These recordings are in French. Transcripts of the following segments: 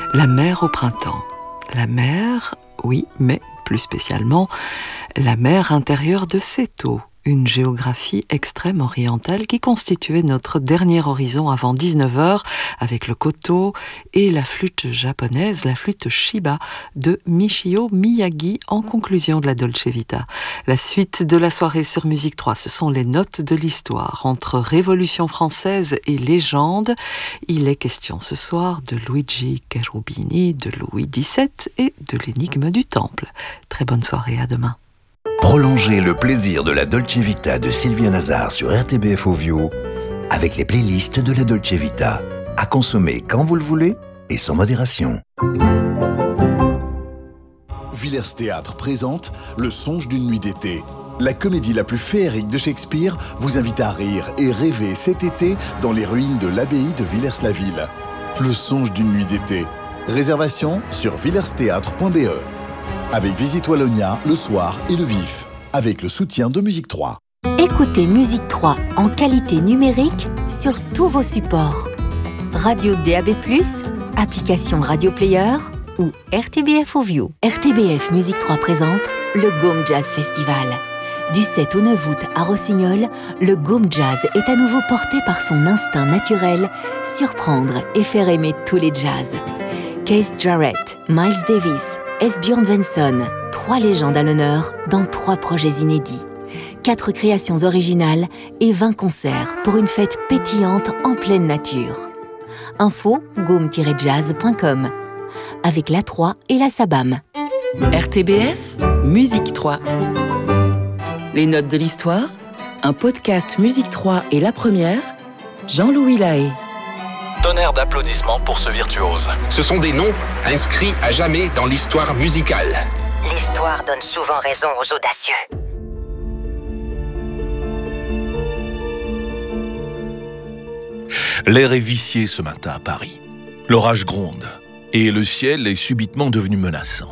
La mer au printemps. La mer, oui, mais plus spécialement, la mer intérieure de Seto, une géographie extrême orientale qui constituait notre dernier horizon avant 19h avec le koto et la flûte japonaise, la flûte Shiba de Michio Miyagi en conclusion de la Dolce Vita. La suite de la soirée sur Musique 3, ce sont les notes de l'histoire. Entre Révolution française et légende, il est question ce soir de Luigi Cherubini, de Louis XVII et de l'énigme du Temple. Très bonne soirée, à demain. Prolongez le plaisir de la Dolce Vita de Sylvia Nazar sur RTBF Ovio avec les playlists de la Dolce Vita, à consommer quand vous le voulez et sans modération. Villers Théâtre présente Le Songe d'une nuit d'été. La comédie la plus féerique de Shakespeare vous invite à rire et rêver cet été dans les ruines de l'abbaye de Villers-la-Ville. Le Songe d'une nuit d'été. Réservation sur villersthéâtre.be. Avec Visite Wallonia, Le Soir et Le Vif, avec le soutien de Musique 3. Écoutez Musique 3 en qualité numérique sur tous vos supports. Radio DAB+, application Radio Player ou RTBF Ovio. RTBF Musique 3 présente le Gaume Jazz Festival. Du 7 au 9 août à Rossignol, le Gaume Jazz est à nouveau porté par son instinct naturel, surprendre et faire aimer tous les jazz. Keith Jarrett, Miles Davis, Esbjörn Svensson, 3 légendes à l'honneur dans 3 projets inédits. 4 créations originales et 20 concerts pour une fête pétillante en pleine nature. Info gaume-jazz.com avec la 3 et la Sabam. RTBF, Musique 3. Les notes de l'histoire, un podcast Musique 3 et la première, Jean-Louis Lahaye. Tonnerre d'applaudissements pour ce virtuose. Ce sont des noms inscrits à jamais dans l'histoire musicale. L'histoire donne souvent raison aux audacieux. L'air est vicié ce matin à Paris. L'orage gronde et le ciel est subitement devenu menaçant.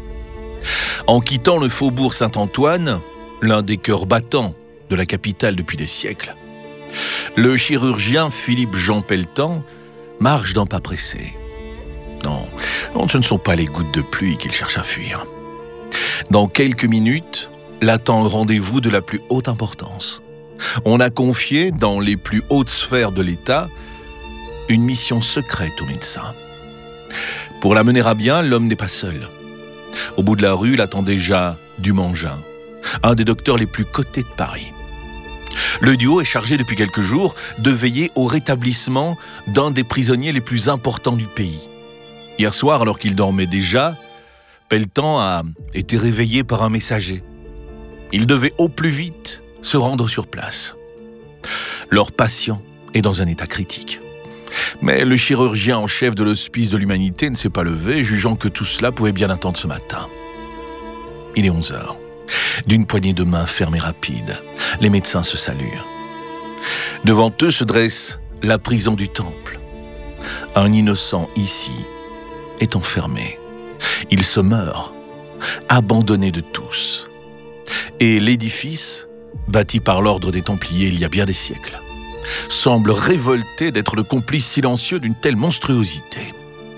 En quittant le faubourg Saint-Antoine, l'un des cœurs battants de la capitale depuis des siècles, le chirurgien Philippe-Jean Pelletan marche d'un pas pressé. Non, ce ne sont pas les gouttes de pluie qu'il cherche à fuir. Dans quelques minutes, l'attend un rendez-vous de la plus haute importance. On a confié, dans les plus hautes sphères de l'État, une mission secrète au médecin. Pour la mener à bien, l'homme n'est pas seul. Au bout de la rue, l'attend déjà Dumangin, un des docteurs les plus cotés de Paris. Le duo est chargé depuis quelques jours de veiller au rétablissement d'un des prisonniers les plus importants du pays. Hier soir, alors qu'il dormait déjà, Pelletan a été réveillé par un messager. Il devait au plus vite se rendre sur place. Leur patient est dans un état critique. Mais le chirurgien en chef de l'Hospice de l'Humanité ne s'est pas levé, jugeant que tout cela pouvait bien attendre ce matin. Il est 11h. D'une poignée de main ferme et rapide, les médecins se saluent. Devant eux se dresse la prison du Temple. Un innocent ici est enfermé. Il se meurt, abandonné de tous. Et l'édifice, bâti par l'ordre des Templiers il y a bien des siècles, semble révolté d'être le complice silencieux d'une telle monstruosité.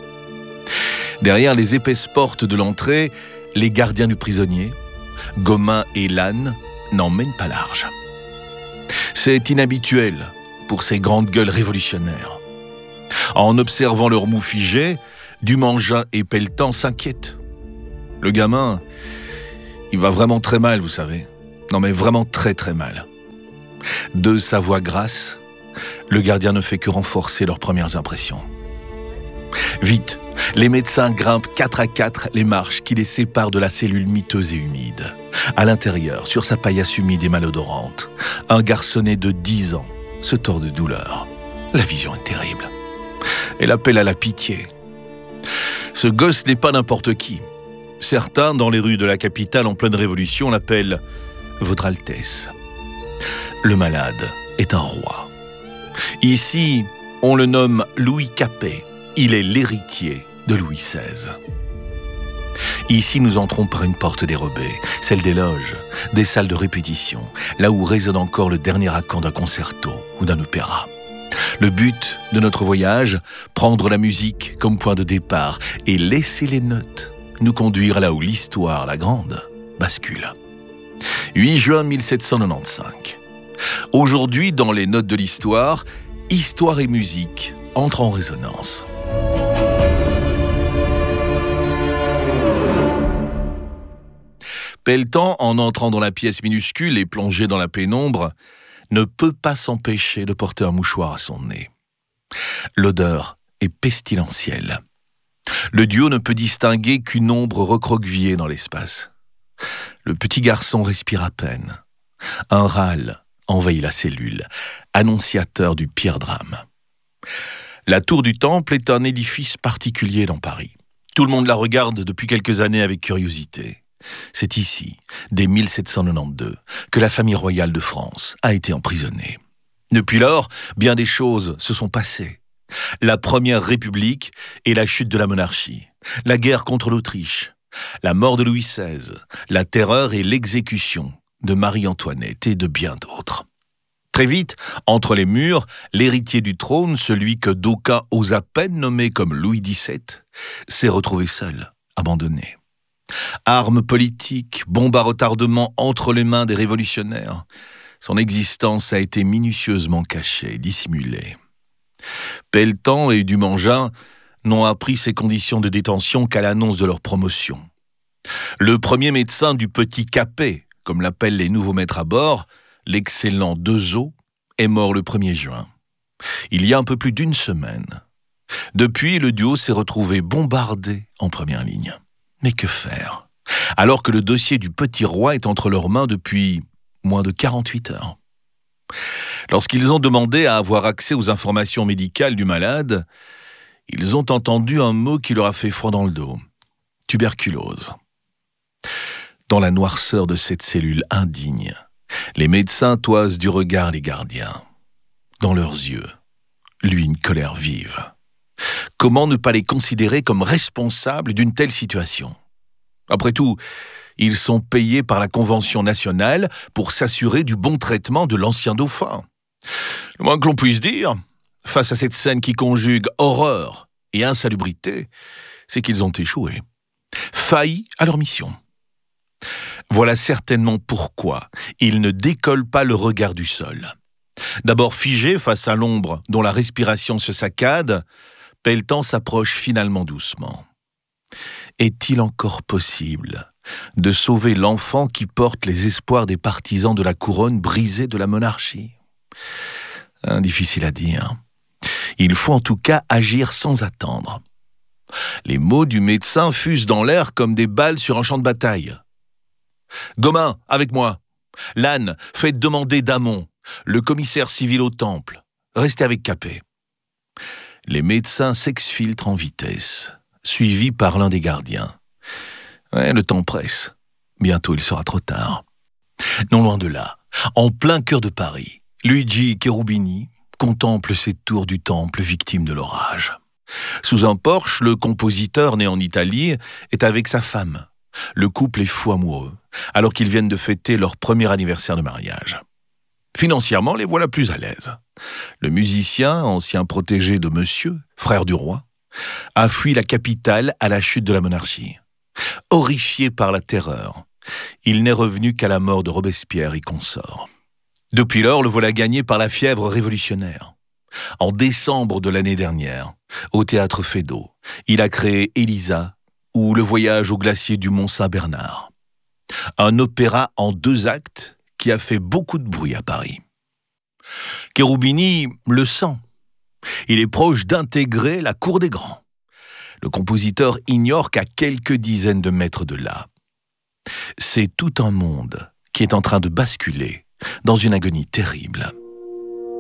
Derrière les épaisses portes de l'entrée, les gardiens du prisonnier, Gomin et Lannes, n'en mènent pas large. C'est inhabituel pour ces grandes gueules révolutionnaires. En observant leur mou figé, Dumangin et Pelletan s'inquiètent. Le gamin, il va vraiment très mal, vous savez. Non mais vraiment très très mal. De sa voix grasse, le gardien ne fait que renforcer leurs premières impressions. Vite, les médecins grimpent 4 à 4 les marches qui les séparent de la cellule miteuse et humide. À l'intérieur, sur sa paillasse humide et malodorante, un garçonnet de 10 ans se tord de douleur. La vision est terrible. Elle appelle à la pitié. Ce gosse n'est pas n'importe qui. Certains, dans les rues de la capitale en pleine révolution, l'appellent « Votre Altesse ». Le malade est un roi. Ici, on le nomme Louis Capet. Il est l'héritier de Louis XVI. Ici, nous entrons par une porte dérobée, celle des loges, des salles de répétition, là où résonne encore le dernier accord d'un concerto ou d'un opéra. Le but de notre voyage, prendre la musique comme point de départ et laisser les notes nous conduire là où l'histoire, la grande, bascule. 8 juin 1795. Aujourd'hui, dans les notes de l'histoire, histoire et musique entrent en résonance. Pelletan, en entrant dans la pièce minuscule et plongé dans la pénombre, ne peut pas s'empêcher de porter un mouchoir à son nez. L'odeur est pestilentielle. Le duo ne peut distinguer qu'une ombre recroquevillée dans l'espace. Le petit garçon respire à peine. Un râle envahit la cellule, annonciateur du pire drame. La tour du Temple est un édifice particulier dans Paris. Tout le monde la regarde depuis quelques années avec curiosité. C'est ici, dès 1792, que la famille royale de France a été emprisonnée. Depuis lors, bien des choses se sont passées. La Première République et la chute de la monarchie, la guerre contre l'Autriche, la mort de Louis XVI, la terreur et l'exécution de Marie-Antoinette et de bien d'autres. Très vite, entre les murs, l'héritier du trône, celui que d'aucuns osent à peine nommer comme Louis XVII, s'est retrouvé seul, abandonné. Arme politique, bombe à retardement entre les mains des révolutionnaires, son existence a été minutieusement cachée, dissimulée. Pelletan et Dumangin n'ont appris ces conditions de détention qu'à l'annonce de leur promotion. Le premier médecin du Petit Capet, comme l'appellent les nouveaux maîtres à bord, l'excellent Dezault, est mort le 1er juin. Il y a un peu plus d'une semaine. Depuis, le duo s'est retrouvé bombardé en première ligne. Mais que faire, alors que le dossier du petit roi est entre leurs mains depuis moins de 48 heures. Lorsqu'ils ont demandé à avoir accès aux informations médicales du malade, ils ont entendu un mot qui leur a fait froid dans le dos. Tuberculose. Dans la noirceur de cette cellule indigne, les médecins toisent du regard les gardiens. Dans leurs yeux, luit une colère vive. Comment ne pas les considérer comme responsables d'une telle situation ? Après tout, ils sont payés par la Convention nationale pour s'assurer du bon traitement de l'ancien dauphin. Le moins que l'on puisse dire, face à cette scène qui conjugue horreur et insalubrité, c'est qu'ils ont échoué, failli à leur mission. Voilà certainement pourquoi ils ne décollent pas le regard du sol. D'abord figé face à l'ombre dont la respiration se saccade, Pelletan s'approche finalement doucement. Est-il encore possible de sauver l'enfant qui porte les espoirs des partisans de la couronne brisée de la monarchie ? Difficile à dire. Il faut en tout cas agir sans attendre. Les mots du médecin fusent dans l'air comme des balles sur un champ de bataille. « Gomin, avec moi. Lannes, faites demander Damon, le commissaire civil au Temple. Restez avec Capet. » Les médecins s'exfiltrent en vitesse, suivis par l'un des gardiens. Ouais, le temps presse. Bientôt, il sera trop tard. Non loin de là, en plein cœur de Paris, Luigi Cherubini contemple ces tours du Temple victimes de l'orage. Sous un porche, le compositeur né en Italie est avec sa femme. Le couple est fou amoureux, alors qu'ils viennent de fêter leur premier anniversaire de mariage. Financièrement, les voilà plus à l'aise. Le musicien, ancien protégé de Monsieur, frère du roi, a fui la capitale à la chute de la monarchie. Horrifié par la terreur, il n'est revenu qu'à la mort de Robespierre et consorts. Depuis lors, le voilà gagné par la fièvre révolutionnaire. En décembre de l'année dernière, au théâtre Feydeau, il a créé Élisa ou Le voyage au glacier du Mont-Saint-Bernard. Un opéra en 2 actes qui a fait beaucoup de bruit à Paris. Cherubini le sent. Il est proche d'intégrer la cour des grands. Le compositeur ignore qu'à quelques dizaines de mètres de là, c'est tout un monde qui est en train de basculer dans une agonie terrible.